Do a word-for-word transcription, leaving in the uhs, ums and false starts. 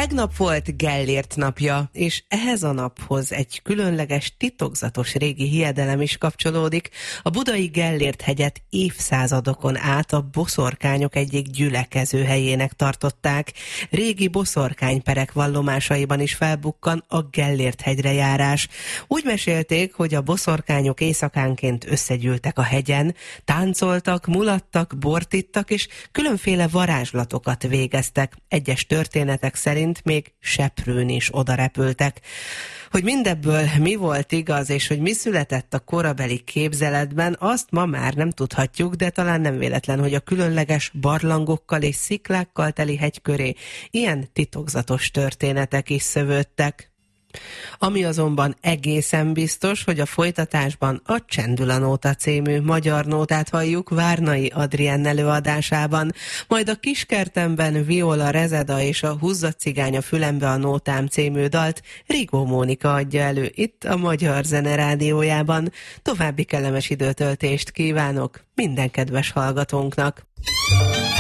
Tegnap volt Gellért napja, és ehhez a naphoz egy különleges, titokzatos régi hiedelem is kapcsolódik. A budai Gellért-hegyet évszázadokon át a boszorkányok egyik gyülekező helyének tartották. Régi boszorkányperek vallomásaiban is felbukkan a Gellért-hegyre járás. Úgy mesélték, hogy a boszorkányok éjszakánként összegyűltek a hegyen, táncoltak, mulattak, bort ittak, és különféle varázslatokat végeztek. Egyes történetek szerint még seprőn is oda repültek. Hogy mindebből mi volt igaz, és hogy mi született a korabeli képzeletben, azt ma már nem tudhatjuk, de talán nem véletlen, hogy a különleges barlangokkal és sziklákkal teli hegy köré ilyen titokzatos történetek is szövődtek. Ami azonban egészen biztos, hogy a folytatásban a Csendül a nóta című magyar nótát halljuk Várnai Adrien előadásában, majd a Kiskertemben Viola Rezeda és a Húzza cigány a fülembe a nótám című dalt Rigó Mónika adja elő itt a Magyar Zene Rádiójában. További kellemes időtöltést kívánok minden kedves hallgatónknak!